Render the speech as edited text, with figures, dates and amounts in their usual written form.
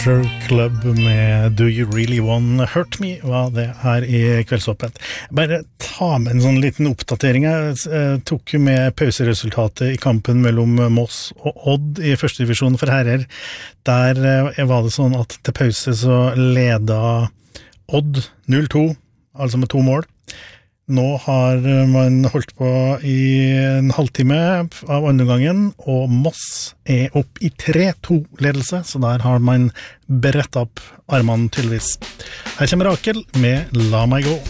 Club med Do You Really Wanna Hurt Me, hva det I kveldsåpent. Bare ta med en sånn liten oppdatering. Jeg tok jo med pauseresultatet I kampen mellom Moss og Odd I første divisjon for herrer. Der var det sånn at til pause så leda Odd 0-2, altså med 2 mål. Nå har man holdt på I en halvtime av andre gangen, og Moss opp I 3-2-ledelse, så der har man berettet opp armene tydeligvis. Her kommer Rakel med La meg gå.